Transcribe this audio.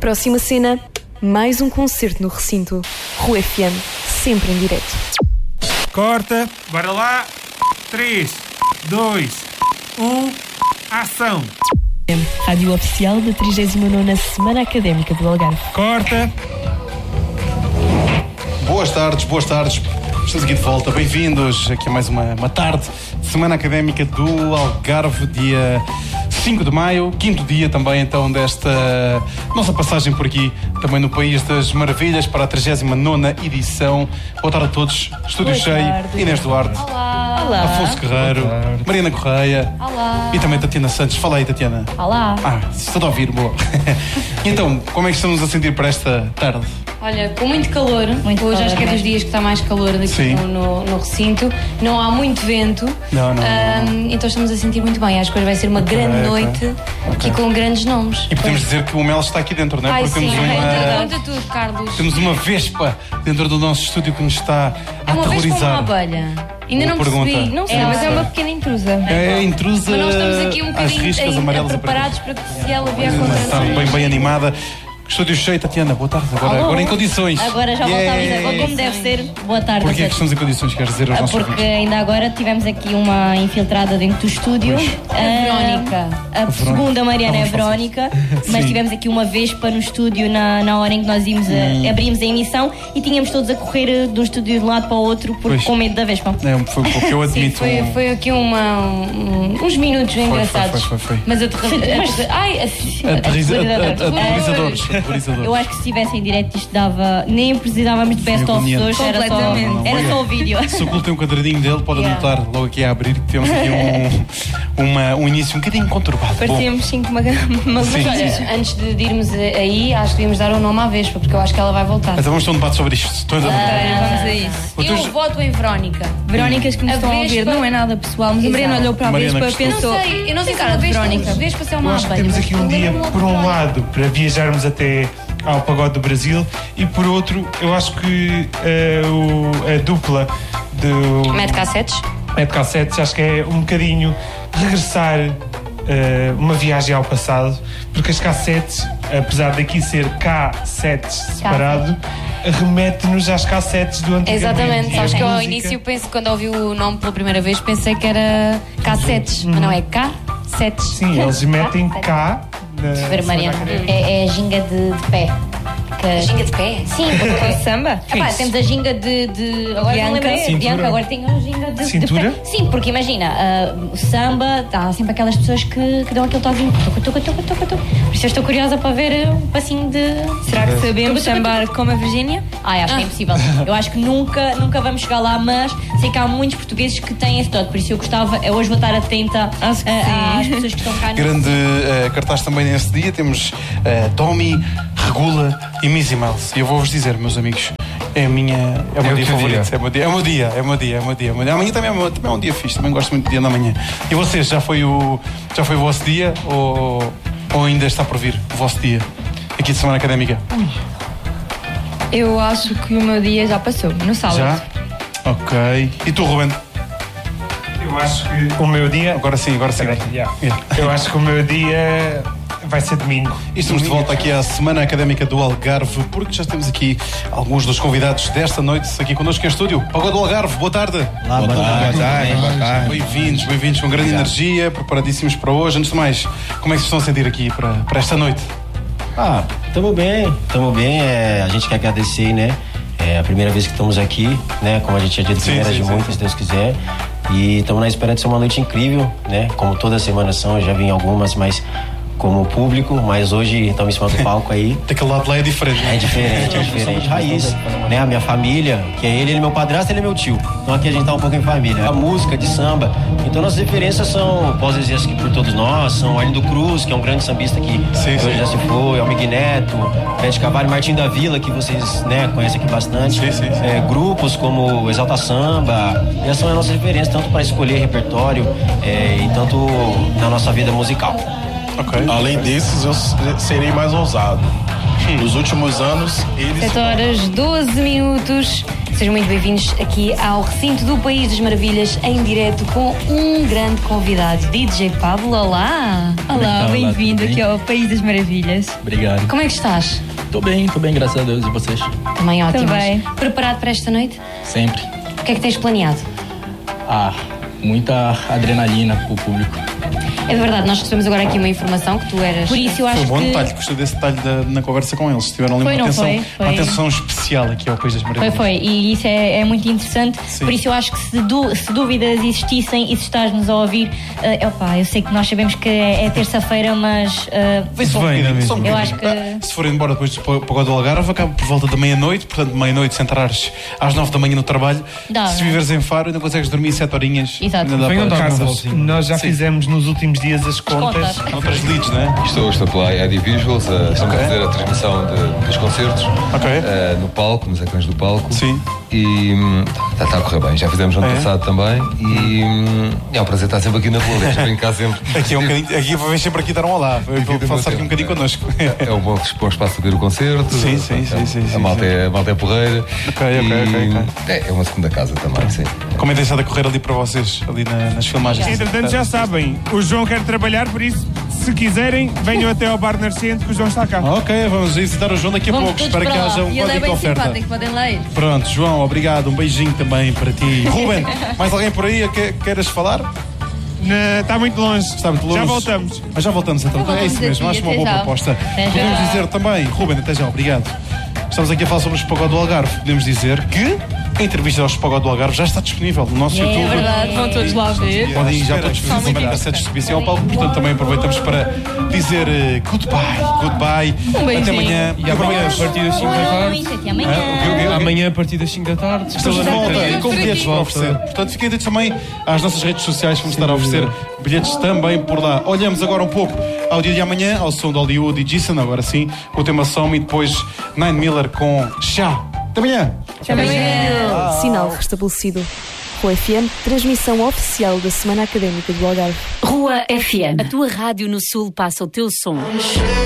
próxima cena, mais um concerto no recinto. Rua FM, sempre em direto. Corta, bora lá. 3, 2, 1, ação. Rádio oficial da 39ª Semana Académica do Algarve. Corta. Boas tardes. Estamos aqui de volta. Bem-vindos aqui a mais uma tarde de Semana Académica do Algarve, dia 5 de maio, quinto dia também então desta nossa passagem por aqui, também no País das Maravilhas, para a 39ª edição. Boa tarde a todos. Estúdio cheio. Inês Duarte. Olá. Afonso Guerreiro. Mariana Correia. Olá. E também Tatiana Santos. Fala aí, Tatiana. Olá. Estou a ouvir, boa. Então, como é que estamos a sentir para esta tarde? Olha, com muito calor. Hoje acho que é dos dias que está mais calor daqui no recinto. Não há muito vento. Não. Então estamos a sentir muito bem. Acho que hoje vai ser uma grande noite aqui com grandes nomes. E podemos dizer que o Mel está aqui dentro, não é? Ai, porque sim. temos Conta tudo, Carlos. Temos uma vespa dentro do nosso estúdio que nos está a É uma vespa ou uma aterrorizar. abelha? Ainda não percebi. Não sei, mas é uma pequena intrusa. É intrusa. Mas nós estamos aqui um às bocadinho riscas amarelas preparados para que se ela vier Está contra bem animada. Estúdio cheio, Tatiana, boa tarde. Agora em condições. Agora já volta a vida, como deve ser. Boa tarde. Porquê é que estamos em condições, queres dizer aos nossos Porque ouvintes? ainda agora tivemos aqui uma infiltrada dentro do estúdio. Verónica. A segunda Mariana é a Vamos fazer. Verónica, mas tivemos aqui uma vespa no estúdio na hora em que nós abrimos a emissão e tínhamos todos a correr de um estúdio de um lado para o outro com medo da vespa. Foi um pouco, eu admito. Foi aqui uns minutos engraçados. Foi. Mas Aterrorizadores. Eu acho que se estivesse em direto isto dava. Nem precisávamos de best-of hoje, era só o vídeo. Se ocultem um quadradinho dele, podem notar logo aqui a abrir que temos aqui um início um bocadinho conturbado. Parecíamos sim com uma Sim. Olha, antes de irmos aí, acho que devíamos dar o nome à Vespa, porque eu acho que ela vai voltar. Então vamos ter um debate sobre isto. Vamos a isso. Eu voto em Verónica. Verónicas que nos estão a ouvir, não é nada pessoal, mas a Mariana olhou para a Vespa e pensou. Eu não sei cara de Verónica. Vespa se é uma Eu acho que abelha. temos aqui um dia, por um lado, para viajarmos até ao Pagode do Brasil, e por outro, eu acho que a dupla do Mete cassetes? Mete Cassetes, acho que é um bocadinho regressar uma viagem ao passado, porque as cassetes, apesar daqui ser K7 separado, remete-nos às cassetes do antigamente. Exatamente, sabes que eu ao música... início penso, quando ouvi o nome pela primeira vez, pensei que era cassetes, mas não é K7. Sim, eles metem K. Ver, Mariana, é a ginga de pé. Ginga de pé? Sim, porque Samba? temos a ginga de agora Bianca. não lembrei. Cintura. Bianca, agora tem a ginga de Cintura? pé. Sim, porque imagina, o samba, há sempre aquelas pessoas que dão aquele toquinho. Tuca. Por isso eu estou curiosa para ver um passinho de. Será que sabemos sambar como a Virgínia? Acho que é impossível. Eu acho que nunca vamos chegar lá, mas sei que há muitos portugueses que têm esse toque. Por isso eu gostava, hoje vou estar atenta Acho que às sim. pessoas que estão cá. Grande cartaz também nesse dia. Temos Tommy, Regula e Missy Mouse. E eu vou-vos dizer, meus amigos, é o meu dia favorito. É o meu dia. Amanhã também é um dia fixe. Também gosto muito do dia da manhã. E vocês, já foi o vosso dia ou ainda está por vir o vosso dia aqui de Semana Académica? Eu acho que o meu dia já passou, no sábado. Já? Ok. E tu, Ruben? Eu acho que o meu dia... Agora sim. Yeah. Eu acho que o meu dia vai ser domingo. E estamos de volta aqui à Semana Académica do Algarve, porque já temos aqui alguns dos convidados desta noite aqui connosco em estúdio. Pagode do Algarve, boa tarde. Olá, boa tarde. Bem-vindos com grande energia, preparadíssimos para hoje. Antes de mais, como é que se estão a sentir aqui para esta noite? Estamos bem. A gente quer agradecer, né? É a primeira vez que estamos aqui, né? Como a gente já disse, primeira de muitas, se Deus quiser. E estamos na espera de ser uma noite incrível, né? Como toda semana são, eu já vi em algumas, mas como público, mas hoje estamos em cima do palco aí. Daquele lado lá é diferente. É diferente. Raiz, né? A minha família, que é ele é meu padrasto, ele é meu tio. Então aqui a gente tá um pouco em família. A música de samba. Então nossas referências são, posso dizer que por todos nós, são Arlindo Cruz, que é um grande sambista que hoje já se foi, Almig Neto, Bete Cavalho, Martim da Vila, que vocês, né, conhecem aqui bastante. Grupos como Exalta Samba. E essas são as nossas referências, tanto para escolher repertório e tanto na nossa vida musical. Okay. Além desses, eu serei mais ousado. Nos últimos anos, eles... 7 horas, 12 minutos. Sejam muito bem-vindos aqui ao recinto do País das Maravilhas, em direto com um grande convidado, DJ Pablo. Olá! Olá, bem-vindo aqui ao País das Maravilhas. Obrigado. Como é que estás? Tô bem, graças a Deus. E vocês? Também ótimo. Também. Preparado para esta noite? Sempre. O que é que tens planeado? Muita adrenalina pro público. É verdade, nós recebemos agora aqui uma informação que tu eras... Por isso eu acho Foi um bom que... detalhe, gostei desse detalhe na conversa com eles. Tiveram ali uma atenção especial aqui ao País das Maravilhas. Foi, e isso é muito interessante. Sim. Por isso eu acho que se dúvidas existissem e se estás-nos a ouvir, eu sei que nós sabemos que é terça-feira, mas... eu acho que... Se forem embora depois do Pagode do Algarve, acaba por volta da meia-noite, portanto, meia-noite, se entrares às 9 da manhã no trabalho, se viveres em Faro, ainda consegues dormir 7 horinhas. Exato. Venham de casa. Nós já fizemos nos últimos dias as contas. Outras leads, não é? Estou pela ID Visuals, estamos a fazer a transmissão dos concertos no palco, nos ecrãs do palco. Sim. E está a correr bem. Já fizemos ano passado também. E é um prazer estar sempre aqui na rua. Deixa brincar sempre. Aqui vem sempre aqui dar um olá. Passar aqui um bocadinho connosco. É um bom espaço para ver o concerto. Sim. A malta é porreira. Ok. É uma segunda casa também, sim. Como é que tem estado a correr ali para vocês, ali nas filmagens? Entretanto, já sabem, o João quer trabalhar, por isso, se quiserem, venham até ao Bar Nascente, que o João está cá. Ok, vamos visitar o João daqui a pouco. Espero que haja um código de oferta. Podem lá ir. Pronto, João, obrigado. Um beijinho também para ti. Ruben, mais alguém por aí que queiras falar? Está muito longe. Está muito longe. Já voltamos. Mas já voltamos então. É isso mesmo, acho uma boa proposta. Podemos dizer também, Ruben, até já, obrigado. Estamos aqui a falar sobre o Pagode do Algarve. Podemos dizer que a entrevista ao Pagode do Algarve já está disponível no nosso YouTube. É verdade, vão todos lá ver. Podem ir já todos fazer também cassetes de exibição ao palco. Portanto, também aproveitamos para dizer goodbye. Até amanhã. E amanhã a partir das 5 da tarde. Até amanhã. Amanhã a partir das 5 da tarde. Estamos de volta e com bilhetes para oferecer. Portanto, fiquem atentos também às nossas redes sociais. Vamos estar a oferecer bilhetes também por lá. Olhamos agora um pouco ao dia de amanhã, ao som de Hollywood e Jason, agora sim, com o tema Som e depois Nine Miller com Chá. Até amanhã. Sinal restabelecido. Rua FM, transmissão oficial da Semana Académica do Algarve. Rua FM. A tua rádio no Sul passa o teu som.